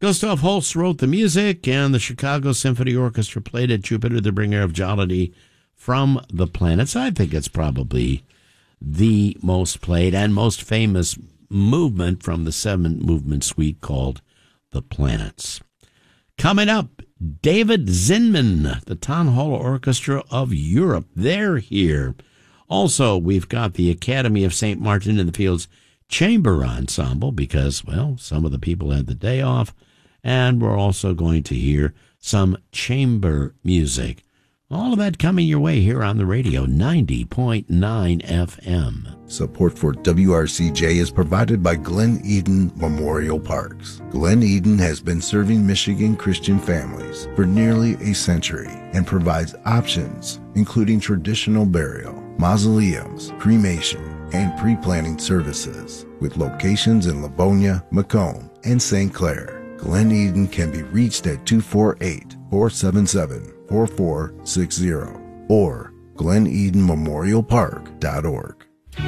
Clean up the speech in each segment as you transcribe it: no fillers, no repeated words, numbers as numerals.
Gustav Holst wrote the music, and the Chicago Symphony Orchestra played at Jupiter, the bringer of jollity from the planets. I think it's probably the most played and most famous movement from the 7-movement suite called The Planets. Coming up, David Zinman, the Town Hall Orchestra of Europe. They're here. Also, we've got the Academy of St. Martin in the Fields Chamber Ensemble because, well, some of the people had the day off. And we're also going to hear some chamber music. All of that coming your way here on the radio, 90.9 FM. Support for WRCJ is provided by Glen Eden Memorial Parks. Glen Eden has been serving Michigan Christian families for nearly a century and provides options including traditional burial, mausoleums, cremation, and pre-planning services with locations in Livonia, Macomb, and St. Clair. Glen Eden can be reached at 248-477-4460 or glenedenmemorialpark.org.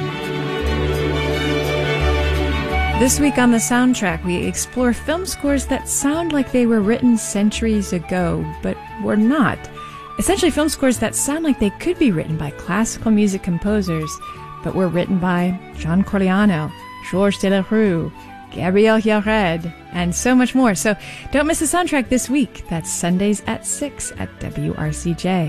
This week on the soundtrack, we explore film scores that sound like they were written centuries ago, but were not. Essentially, film scores that sound like they could be written by classical music composers, but were written by John Corigliano, Georges Delerue, Gabriel Yared, and so much more. So don't miss the soundtrack this week. That's Sundays at 6 at WRCJ.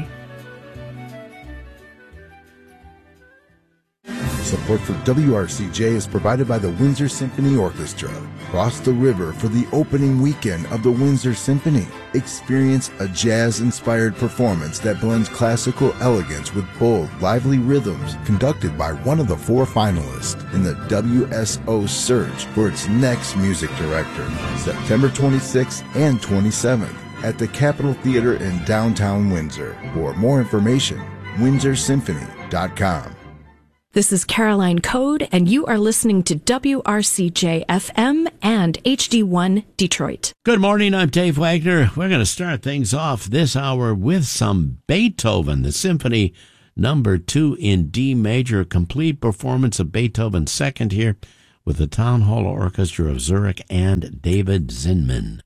Support for WRCJ is provided by the Windsor Symphony Orchestra. Cross the river for the opening weekend of the Windsor Symphony. Experience a jazz-inspired performance that blends classical elegance with bold, lively rhythms, conducted by one of the 4 finalists in the WSO search for its next music director, September 26th and 27th at the Capitol Theater in downtown Windsor. For more information, windsorsymphony.com. This is Caroline Code, and you are listening to WRCJ FM and HD1 Detroit. Good morning, I'm Dave Wagner. We're going to start things off this hour with some Beethoven, the Symphony Number 2 in D major, complete performance of Beethoven's Second here with the Town Hall Orchestra of Zurich and David Zinman.